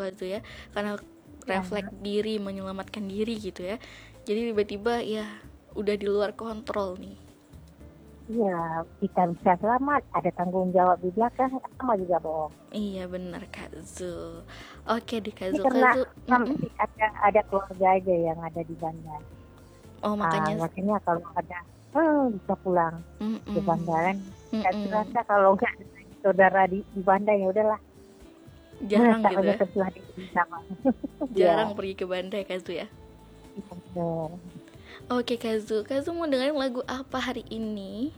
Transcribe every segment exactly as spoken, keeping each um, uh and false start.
Kazu ya, karena Ya, refleks diri, menyelamatkan diri gitu ya. Jadi tiba-tiba ya udah di luar kontrol nih. iya, kita bisa selamat, ada tanggung jawab di belakang, sama juga bohong. Iya benar Kazu. Oke deh Ini Kazu, karena Kazu. Mm-mm. masih ada ada keluarga aja yang ada di bandar. Oh Ah, makanya, makanya kalau ada, hmm, bisa pulang ke mm-mm. bandaran. Saya Mm-mm. rasa kalau nggak ada saudara di, di bandar ya udahlah, Jarang tak gitu banyak ya, tertulah di sama. Ya, jarang pergi ke Bandai Kazu ya. benar. Oke Kazu, Kazu mau dengerin lagu apa hari ini?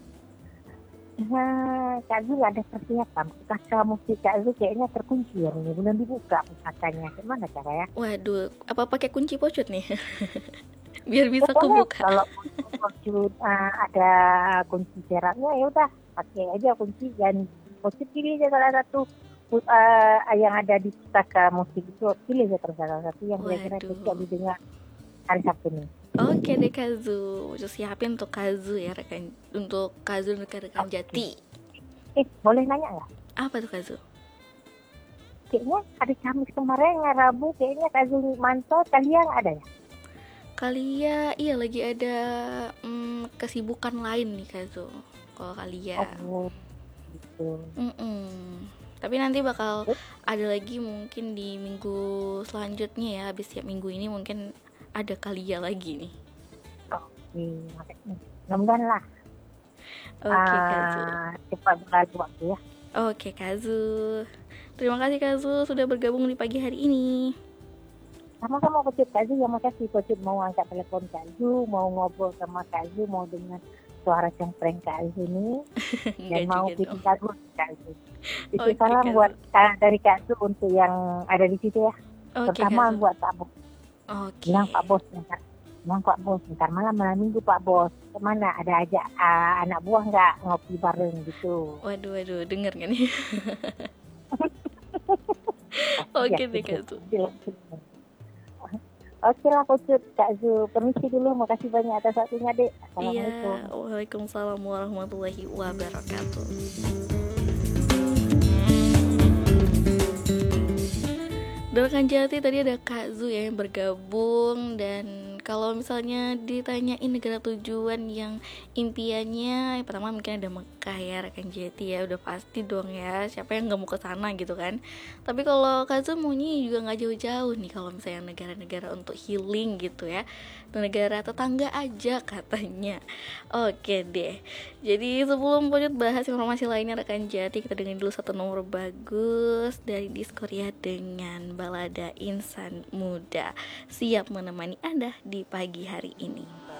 Nah, Kak Zul ada persiapan. Kakak musik Kak Zul kayaknya terkunci ya ini, belum dibuka pusakanya. Gimana cara ya? Waduh, apa pakai kunci pocot nih? Biar bisa Pokoknya kubuka. kalau kunci uh, ada kunci ceraknya ya udah pakai aja kunci dan musik pilih aja salah satu uh, yang ada di pustaka musik itu, pilih aja salah satu yang kira-kira cocok Waduh. didengar hari Sabtu ini. Oke deh Kazu, Udah siapin untuk Kazu ya rekan, untuk Kazu rekan-rekan Oke. Jati. Eh, boleh nanya nggak? Apa tuh Kazu? Kayaknya hari Kamis kemarin, Rabu, kayaknya Kak Zul mantau kalian ada ya? Kalia, iya lagi ada mm, kesibukan lain nih Kazu. Kalau Kalia. Oh, gitu. Mm-mm. Tapi nanti bakal ada lagi mungkin di minggu selanjutnya ya. Habis tiap minggu ini mungkin ada Kalia lagi nih. Oke, makanya. Mudah-mudahan lah Oke Kazu. uh, cepat berlalu waktu ya. Oke Kazu. Terima kasih Kazu sudah bergabung di pagi hari ini. Sama-sama Kocut Kak Zul, ya makasih Kocut mau angkat telepon Kak Zul, mau ngobrol sama Kak Zul, mau dengar suara cempreng Kak Zul ini, dan Enggak mau juga bikin dong. lagu Kak Zul. Itu Oke salam Kazu. buat uh, dari Kak Zul untuk yang ada di situ ya. Oke Terutama Kazu. buat Pak Bos. Oke. Bilang Pak Bos, ntar, bilang Pak Bos, ntar malam malam minggu Pak Bos. Kemana? Ada aja uh, anak buah nggak ngopi bareng gitu. Waduh waduh, denger gak nih? Ya, Oke deh gitu. Kazu. Oke lah Kocut, Kak Zul. Permisi dulu, makasih banyak atas waktunya, Dek. Iya, Assalamualaikum. waalaikumsalam warahmatullahi wabarakatuh. Rekan Jati tadi ada Kak Zu ya yang bergabung, dan kalau misalnya ditanyain negara tujuan yang impiannya, yang pertama mungkin ada Mekah ya rekan Jati ya, udah pasti dong ya, siapa yang nggak mau ke sana gitu kan. Tapi kalau Kak Zu maunya juga nggak jauh-jauh nih, kalau misalnya negara-negara untuk healing gitu ya, negara tetangga aja katanya. Oke deh. Jadi sebelum lanjut bahas informasi lainnya rekan Jati, kita dengerin dulu satu nomor bagus dari Diskoria dengan balada Insan Muda, siap menemani Anda di pagi hari ini.